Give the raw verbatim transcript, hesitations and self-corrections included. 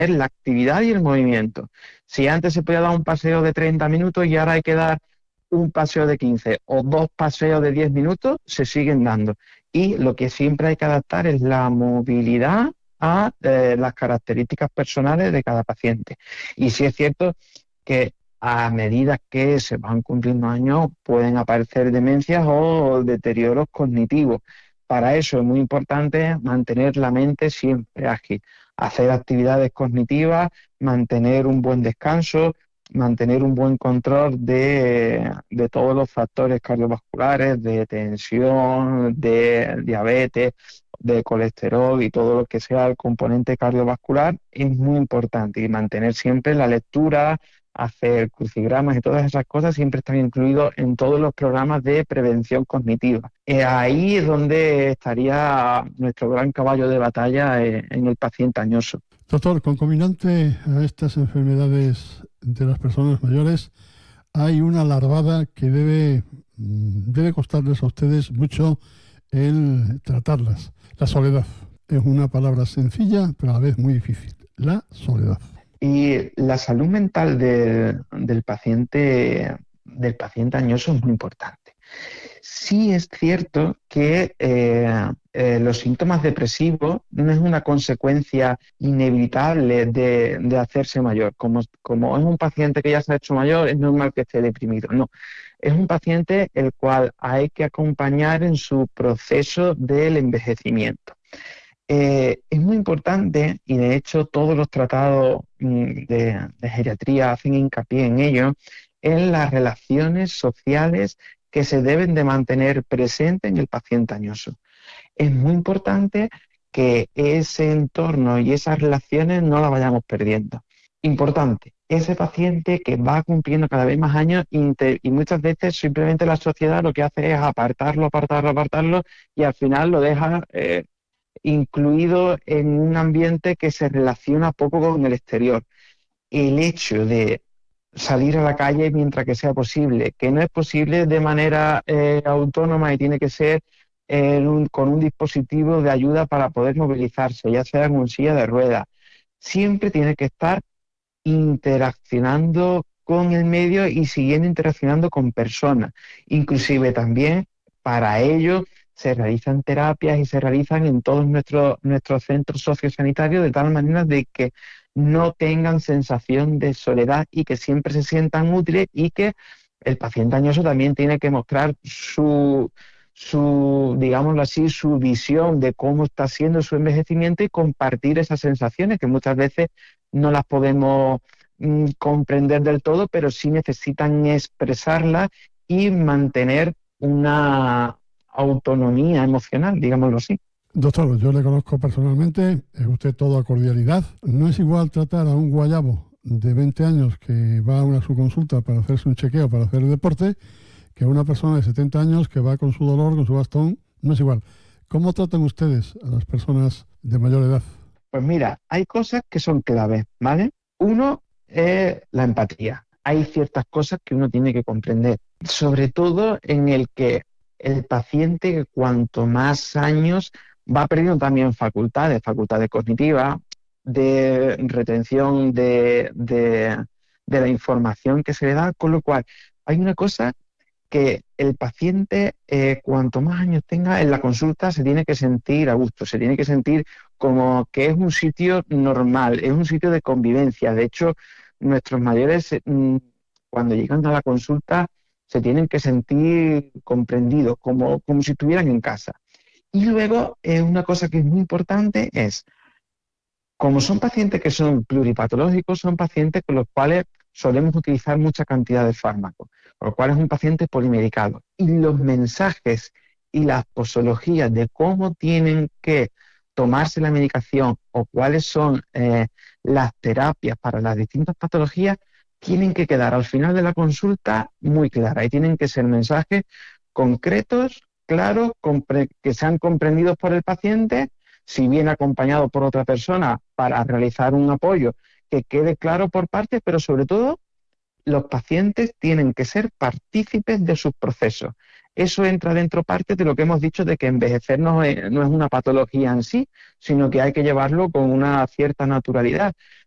la actividad y el movimiento. Si antes se podía dar un paseo de treinta minutos y ahora hay que dar un paseo de quince o dos paseos de diez minutos, se siguen dando. Y lo que siempre hay que adaptar es la movilidad a eh, las características personales de cada paciente. Y sí es cierto que a medida que se van cumpliendo años pueden aparecer demencias o deterioros cognitivos. Para eso es muy importante mantener la mente siempre ágil, hacer actividades cognitivas, mantener un buen descanso, mantener un buen control de, de todos los factores cardiovasculares, de tensión, de diabetes, de colesterol y todo lo que sea el componente cardiovascular es muy importante. Y mantener siempre la lectura, hacer crucigramas y todas esas cosas siempre están incluidos en todos los programas de prevención cognitiva. Eh, ahí es donde estaría nuestro gran caballo de batalla eh, en el paciente añoso. Doctor, concomitante a estas enfermedades de las personas mayores, hay una larvada que debe, debe costarles a ustedes mucho el tratarlas. La soledad. Es una palabra sencilla, pero a la vez muy difícil. La soledad. Y la salud mental de, del paciente, del paciente añoso es muy importante. Sí es cierto que eh, eh, los síntomas depresivos no es una consecuencia inevitable de, de hacerse mayor. Como, como es un paciente que ya se ha hecho mayor, es normal que esté deprimido. No, es un paciente el cual hay que acompañar en su proceso del envejecimiento. Eh, es muy importante, y de hecho todos los tratados mm, de, de geriatría hacen hincapié en ello, en las relaciones sociales que se deben de mantener presentes en el paciente añoso. Es muy importante que ese entorno y esas relaciones no las vayamos perdiendo. Importante, ese paciente que va cumpliendo cada vez más años y muchas veces simplemente la sociedad lo que hace es apartarlo, apartarlo, apartarlo y al final lo deja eh, incluido en un ambiente que se relaciona poco con el exterior. El hecho de salir a la calle mientras que sea posible, que no es posible de manera eh, autónoma y tiene que ser eh, un, con un dispositivo de ayuda para poder movilizarse, ya sea en una silla de ruedas. Siempre tiene que estar interaccionando con el medio y siguiendo interaccionando con personas. Inclusive también para ello se realizan terapias y se realizan en todos nuestros, nuestros centros sociosanitarios de tal manera de que no tengan sensación de soledad y que siempre se sientan útiles y que el paciente añoso también tiene que mostrar su, su, digámoslo así, su visión de cómo está siendo su envejecimiento y compartir esas sensaciones que muchas veces no las podemos mm, comprender del todo, pero sí necesitan expresarlas y mantener una autonomía emocional, digámoslo así. Doctor, yo le conozco personalmente, es usted toda cordialidad. No es igual tratar a un guayabo de veinte años que va a una su consulta para hacerse un chequeo, para hacer deporte, que a una persona de setenta años que va con su dolor, con su bastón. No es igual. ¿Cómo tratan ustedes a las personas de mayor edad? Pues mira, hay cosas que son claves, ¿vale? Uno es la empatía. Hay ciertas cosas que uno tiene que comprender, sobre todo en el que el paciente, cuanto más años, va perdiendo también facultades, facultades cognitivas, de retención de, de, de la información que se le da, con lo cual hay una cosa que el paciente, eh, cuanto más años tenga en la consulta, se tiene que sentir a gusto, se tiene que sentir como que es un sitio normal, es un sitio de convivencia. De hecho, nuestros mayores, eh, cuando llegan a la consulta, se tienen que sentir comprendidos, como, como si estuvieran en casa. Y luego, eh, una cosa que es muy importante es, como son pacientes que son pluripatológicos, son pacientes con los cuales solemos utilizar mucha cantidad de fármacos, con lo cual es un paciente polimedicado. Y los mensajes y las posologías de cómo tienen que tomarse la medicación o cuáles son eh, las terapias para las distintas patologías tienen que quedar al final de la consulta muy claras y tienen que ser mensajes concretos, claros, que sean comprendidos por el paciente, si viene acompañado por otra persona para realizar un apoyo, que quede claro por partes, pero sobre todo los pacientes tienen que ser partícipes de sus procesos. Eso entra dentro parte de lo que hemos dicho de que envejecer no es, no es una patología en sí, sino que hay que llevarlo con una cierta naturalidad.